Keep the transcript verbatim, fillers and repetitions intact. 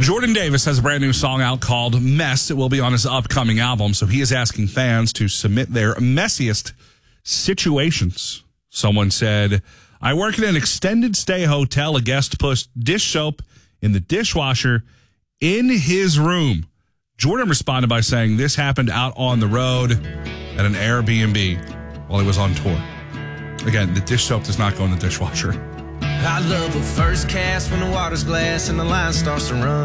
Jordan Davis has a brand new song out called Mess. It will be on his upcoming album. So he is asking fans to submit their messiest situations. Someone said, I work in an extended stay hotel. A guest pushed dish soap in the dishwasher in his room. Jordan responded by saying this happened out on the road at an Airbnb while he was on tour. Again, the dish soap does not go in the dishwasher. I love a first cast when the water's glass and the line starts to run.